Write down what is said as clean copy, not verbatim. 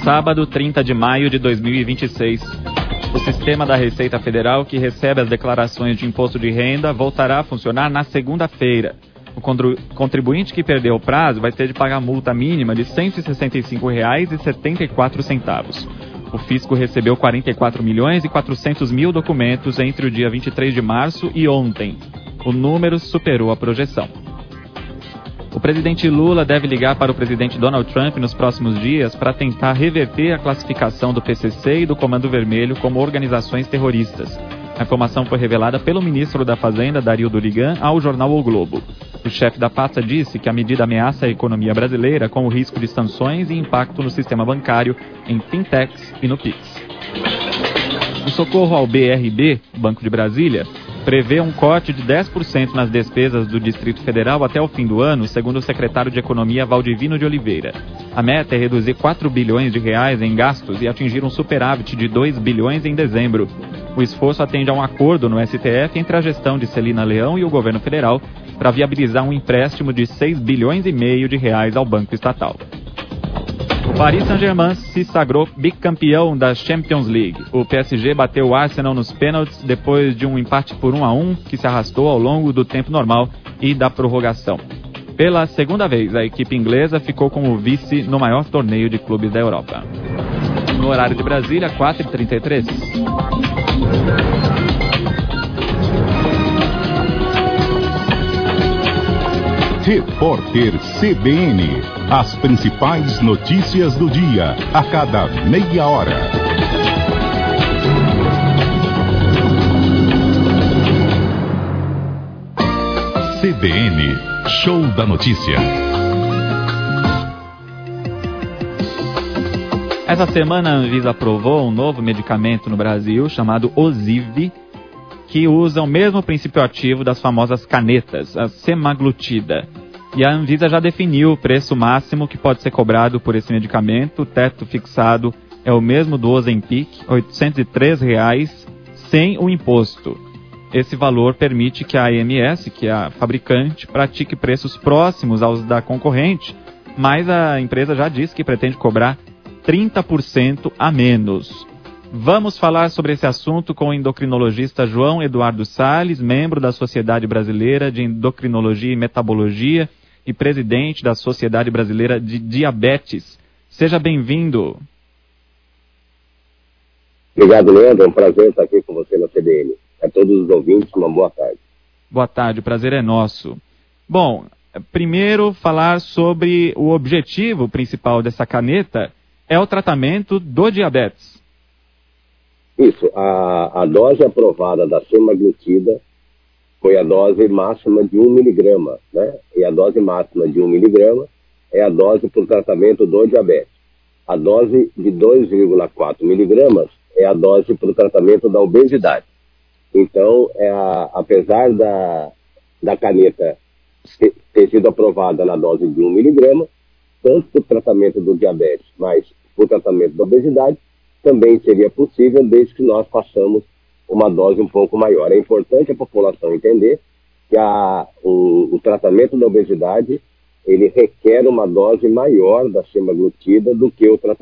sábado, 30 de maio de 2026. O sistema da Receita Federal, que recebe as declarações de imposto de renda, voltará a funcionar na segunda-feira. O contribuinte que perdeu o prazo vai ter de pagar multa mínima de R$ 165,74. O fisco recebeu 44 milhões e 400 mil documentos entre o dia 23 de março e ontem. O número superou a projeção. O presidente Lula deve ligar para o presidente Donald Trump nos próximos dias para tentar reverter a classificação do PCC e do Comando Vermelho como organizações terroristas. A informação foi revelada pelo ministro da Fazenda, Dario Durigan, ao jornal O Globo. O chefe da pasta disse que a medida ameaça a economia brasileira com o risco de sanções e impacto no sistema bancário, em fintechs e no PIX. O socorro ao BRB, Banco de Brasília, prevê um corte de 10% nas despesas do Distrito Federal até o fim do ano, segundo o secretário de Economia Valdivino de Oliveira. A meta é reduzir 4 bilhões de reais em gastos e atingir um superávit de 2 bilhões em dezembro. O esforço atende a um acordo no STF entre a gestão de Celina Leão e o governo federal para viabilizar um empréstimo de 6 bilhões e meio de reais ao Banco Estatal. O Paris Saint-Germain se sagrou bicampeão da Champions League. O PSG bateu o Arsenal nos pênaltis depois de um empate por 1-1 que se arrastou ao longo do tempo normal e da prorrogação. Pela segunda vez, a equipe inglesa ficou como o vice no maior torneio de clubes da Europa. No horário de Brasília, 4h33. Repórter CBN. As principais notícias do dia, a cada meia hora. CBN, Show da Notícia. Essa semana a Anvisa aprovou um novo medicamento no Brasil chamado Ozivy, que usa o mesmo princípio ativo das famosas canetas, a semaglutida. E a Anvisa já definiu o preço máximo que pode ser cobrado por esse medicamento. O teto fixado é o mesmo do Ozempic, R$ 803, sem o imposto. Esse valor permite que a AMS, que é a fabricante, pratique preços próximos aos da concorrente, mas a empresa já disse que pretende cobrar 30% a menos. Vamos falar sobre esse assunto com o endocrinologista João Eduardo Salles, membro da Sociedade Brasileira de Endocrinologia e Metabologia e presidente da Sociedade Brasileira de Diabetes. Seja bem-vindo. Obrigado, Leandro. É um prazer estar aqui com você na CBN. A todos os ouvintes, uma boa tarde. Boa tarde, o prazer é nosso. Bom, primeiro falar sobre o objetivo principal dessa caneta é o tratamento do diabetes. Isso, a dose aprovada da semaglutida foi a dose máxima de 1 miligrama, né? E a dose máxima de 1 miligrama é a dose para o tratamento do diabetes. A dose de 2,4 miligramas é a dose para o tratamento da obesidade. Então, apesar da caneta ter sido aprovada na dose de 1 miligrama, tanto para o tratamento do diabetes, mas para o tratamento da obesidade, também seria possível, desde que nós façamos uma dose um pouco maior. É importante a população entender que o tratamento da obesidade, ele requer uma dose maior da semaglutida do que o tratamento